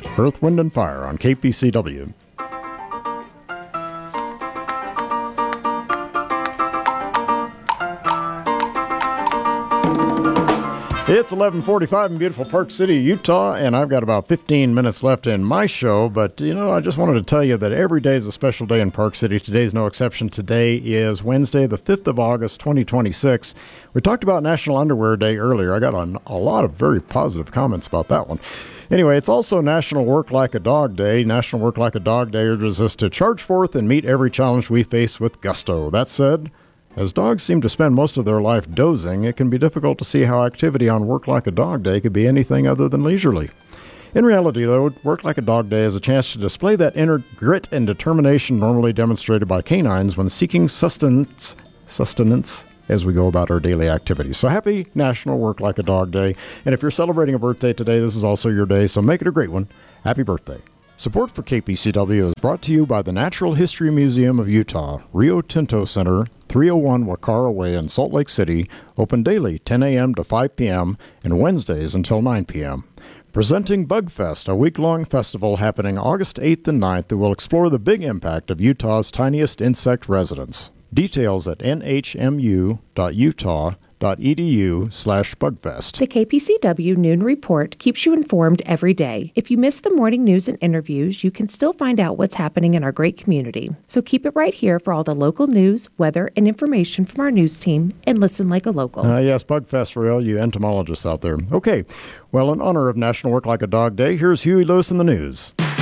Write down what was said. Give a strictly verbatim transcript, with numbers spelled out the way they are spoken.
Earth, Wind, and Fire on K P C W. It's eleven forty-five in beautiful Park City, Utah, and I've got about fifteen minutes left in my show. But, you know, I just wanted to tell you that every day is a special day in Park City. Today's no exception. Today is Wednesday, the fifth of August, twenty twenty-six. We talked about National Underwear Day earlier. I got a, a lot of very positive comments about that one. Anyway, it's also National Work Like a Dog Day. National Work Like a Dog Day urges us to charge forth and meet every challenge we face with gusto. That said, as dogs seem to spend most of their life dozing, it can be difficult to see how activity on Work Like a Dog Day could be anything other than leisurely. In reality, though, Work Like a Dog Day is a chance to display that inner grit and determination normally demonstrated by canines when seeking sustenance, sustenance as we go about our daily activities. So happy National Work Like a Dog Day. And if you're celebrating a birthday today, this is also your day, so make it a great one. Happy birthday. Support for K P C W is brought to you by the Natural History Museum of Utah, Rio Tinto Center, three oh one Wacara Way in Salt Lake City, open daily ten a.m. to five p.m. and Wednesdays until nine p.m. Presenting Bugfest, a week-long festival happening August eighth and ninth that will explore the big impact of Utah's tiniest insect residents. Details at n h m u dot utah dot e d u slash bugfest. The K P C W Noon Report keeps you informed every day. If you miss the morning news and interviews, you can still find out what's happening in our great community. So keep it right here for all the local news, weather, and information from our news team, and listen like a local. Uh, yes, Bugfest for all you entomologists out there. Okay, well, in honor of National Work Like a Dog Day, here's Huey Lewis in the news.